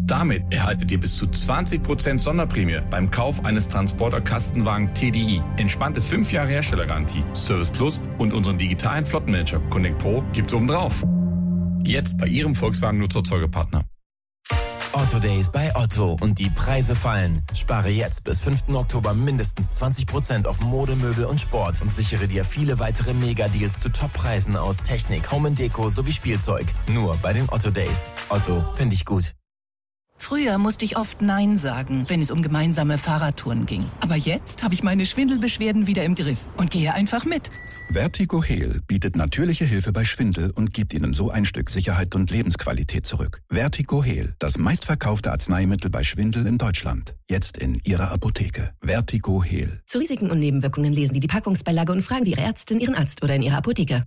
Damit erhaltet ihr bis zu 20% Sonderprämie beim Kauf eines Transporter-Kastenwagen TDI. Entspannte 5 Jahre Herstellergarantie, Service Plus und unseren digitalen Flottenmanager Connect Pro gibt's obendrauf. Jetzt bei Ihrem Volkswagen-Nutzerzeugerpartner. Otto Days bei Otto und die Preise fallen. Spare jetzt bis 5. Oktober mindestens 20% auf Mode, Möbel und Sport und sichere dir viele weitere Mega-Deals zu Top-Preisen aus Technik, Home & Deko sowie Spielzeug. Nur bei den Otto Days. Otto, finde ich gut. Früher musste ich oft Nein sagen, wenn es um gemeinsame Fahrradtouren ging. Aber jetzt habe ich meine Schwindelbeschwerden wieder im Griff und gehe einfach mit. Vertigo Heal bietet natürliche Hilfe bei Schwindel und gibt Ihnen so ein Stück Sicherheit und Lebensqualität zurück. Vertigo Heal, das meistverkaufte Arzneimittel bei Schwindel in Deutschland. Jetzt in Ihrer Apotheke. Vertigo Heal. Zu Risiken und Nebenwirkungen lesen Sie die Packungsbeilage und fragen Sie Ihre Ärztin, Ihren Arzt oder in Ihrer Apotheke.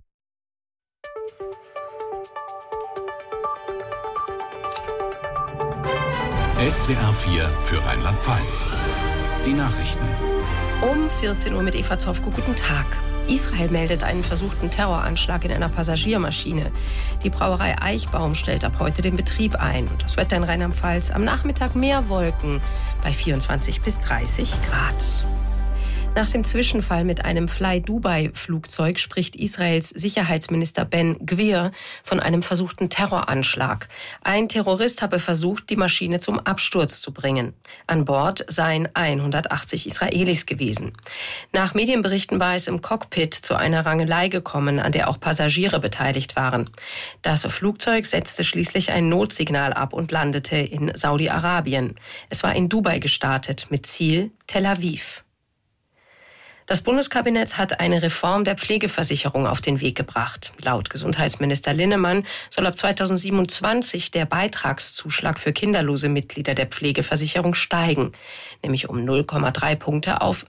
SWR 4 für Rheinland-Pfalz. Die Nachrichten. Um 14 Uhr mit Eva Zofko. Guten Tag. Israel meldet einen versuchten Terroranschlag in einer Passagiermaschine. Die Brauerei Eichbaum stellt ab heute den Betrieb ein. Und das Wetter in Rheinland-Pfalz: am Nachmittag mehr Wolken bei 24 bis 30 Grad. Nach dem Zwischenfall mit einem Fly-Dubai-Flugzeug spricht Israels Sicherheitsminister Ben Gvir von einem versuchten Terroranschlag. Ein Terrorist habe versucht, die Maschine zum Absturz zu bringen. An Bord seien 180 Israelis gewesen. Nach Medienberichten war es im Cockpit zu einer Rangelei gekommen, an der auch Passagiere beteiligt waren. Das Flugzeug setzte schließlich ein Notsignal ab und landete in Saudi-Arabien. Es war in Dubai gestartet, mit Ziel Tel Aviv. Das Bundeskabinett hat eine Reform der Pflegeversicherung auf den Weg gebracht. Laut Gesundheitsminister Linnemann soll ab 2027 der Beitragszuschlag für kinderlose Mitglieder der Pflegeversicherung steigen, nämlich um 0,3 Punkte auf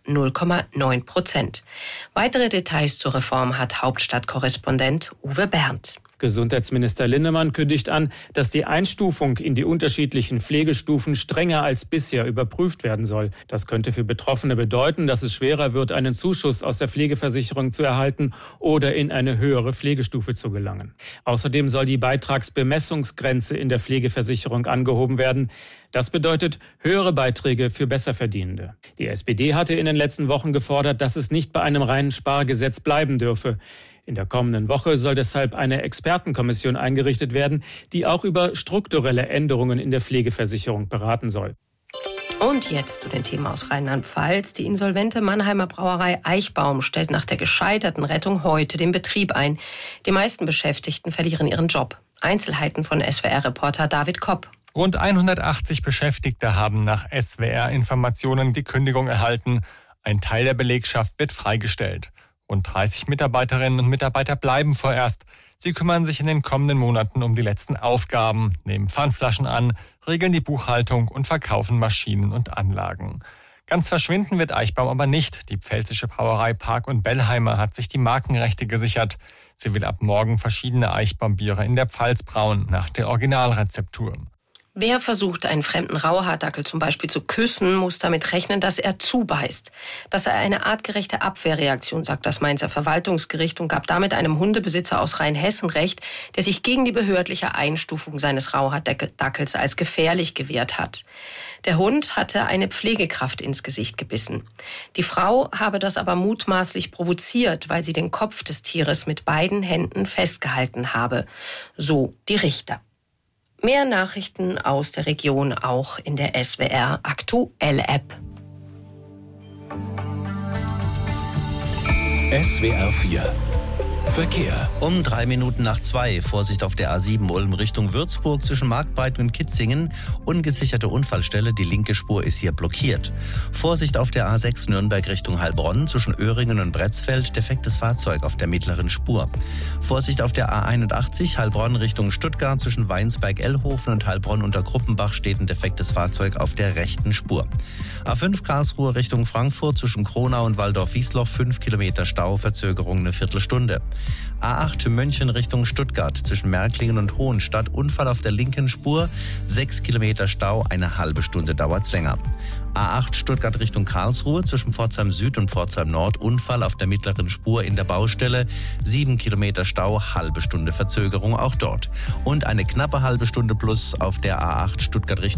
0,9%. Weitere Details zur Reform hat Hauptstadtkorrespondent Uwe Berndt. Gesundheitsminister Linnemann kündigt an, dass die Einstufung in die unterschiedlichen Pflegestufen strenger als bisher überprüft werden soll. Das könnte für Betroffene bedeuten, dass es schwerer wird, einen Zuschuss aus der Pflegeversicherung zu erhalten oder in eine höhere Pflegestufe zu gelangen. Außerdem soll die Beitragsbemessungsgrenze in der Pflegeversicherung angehoben werden. Das bedeutet höhere Beiträge für Besserverdienende. Die SPD hatte in den letzten Wochen gefordert, dass es nicht bei einem reinen Spargesetz bleiben dürfe. In der kommenden Woche soll deshalb eine Expertenkommission eingerichtet werden, die auch über strukturelle Änderungen in der Pflegeversicherung beraten soll. Und jetzt zu den Themen aus Rheinland-Pfalz. Die insolvente Mannheimer Brauerei Eichbaum stellt nach der gescheiterten Rettung heute den Betrieb ein. Die meisten Beschäftigten verlieren ihren Job. Einzelheiten von SWR-Reporter David Kopp. Rund 180 Beschäftigte haben nach SWR-Informationen die Kündigung erhalten. Ein Teil der Belegschaft wird freigestellt. Rund 30 Mitarbeiterinnen und Mitarbeiter bleiben vorerst. Sie kümmern sich in den kommenden Monaten um die letzten Aufgaben, nehmen Pfandflaschen an, regeln die Buchhaltung und verkaufen Maschinen und Anlagen. Ganz verschwinden wird Eichbaum aber nicht. Die pfälzische Brauerei Park und Bellheimer hat sich die Markenrechte gesichert. Sie will ab morgen verschiedene Eichbaumbiere in der Pfalz brauen, nach der Originalrezeptur. Wer versucht, einen fremden Rauhaardackel zum Beispiel zu küssen, muss damit rechnen, dass er zubeißt. Das sei eine artgerechte Abwehrreaktion, sagt das Mainzer Verwaltungsgericht und gab damit einem Hundebesitzer aus Rheinhessen recht, der sich gegen die behördliche Einstufung seines Rauhaardackels als gefährlich gewehrt hat. Der Hund hatte eine Pflegekraft ins Gesicht gebissen. Die Frau habe das aber mutmaßlich provoziert, weil sie den Kopf des Tieres mit beiden Händen festgehalten habe. So die Richter. Mehr Nachrichten aus der Region auch in der SWR Aktuell App. SWR 4 Verkehr. Um 3 Minuten nach 2. Vorsicht auf der A7 Ulm Richtung Würzburg zwischen Marktbreiten und Kitzingen. Ungesicherte Unfallstelle, die linke Spur ist hier blockiert. Vorsicht auf der A6 Nürnberg Richtung Heilbronn zwischen Öhringen und Bretzfeld. Defektes Fahrzeug auf der mittleren Spur. Vorsicht auf der A81 Heilbronn Richtung Stuttgart zwischen Weinsberg-Ellhofen und Heilbronn unter Kruppenbach steht ein defektes Fahrzeug auf der rechten Spur. A5 Karlsruhe Richtung Frankfurt zwischen Kronau und Waldorf-Wiesloch 5 Kilometer Stau, Verzögerung eine Viertelstunde. A8 München Richtung Stuttgart zwischen Märklingen und Hohenstadt. Unfall auf der linken Spur. 6 Kilometer Stau, eine halbe Stunde dauert's länger. A8 Stuttgart Richtung Karlsruhe zwischen Pforzheim Süd und Pforzheim Nord. Unfall auf der mittleren Spur in der Baustelle. 7 Kilometer Stau, halbe Stunde Verzögerung auch dort. Und eine knappe halbe Stunde plus auf der A8 Stuttgart Richtung